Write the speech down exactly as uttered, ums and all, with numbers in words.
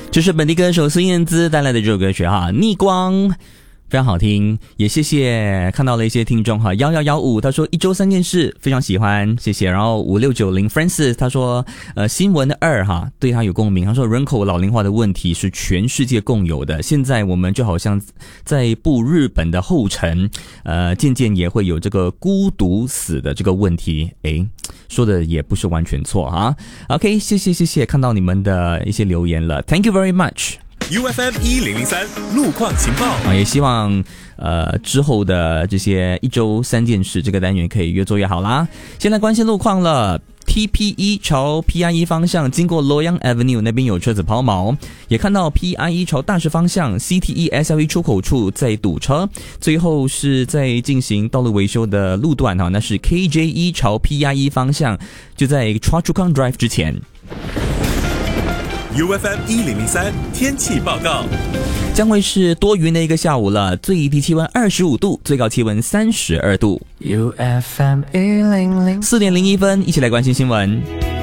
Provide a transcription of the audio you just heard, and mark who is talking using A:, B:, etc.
A: 这是本地歌手孙燕姿带来的这首歌曲哈，逆光。非常好听，也谢谢看到了一些听众哈，幺幺幺五他说一周三件事非常喜欢，谢谢。然后五六九零 Francis 他说呃新闻的二哈对他有共鸣，他说人口老龄化的问题是全世界共有的，现在我们就好像在步日本的后尘，呃渐渐也会有这个孤独死的这个问题，诶说的也不是完全错哈。OK 谢谢谢谢，看到你们的一些留言了 Thank you very much。U
B: F M 一零零三路况情报
A: 啊，也希望呃之后的这些一周三件事这个单元可以越做越好啦。先来关心路况了。T P 一 朝 P I 一 方向经过 Loyang Avenue 那边有车子抛锚，也看到 P I 一 朝大石方向 C T E S L E 出口处在堵车，最后是在进行道路维修的路段哈，那是 K J 一 朝 P I 一 方向，就在 Choa Chu Kang Drive 之前。
B: U F M 一零零三天气报告，
A: 将会是多云的一个下午了，最低气温二十五度，最高气温三十二度。
C: U F M 一零零
A: 四点零一分，一起来关心新闻。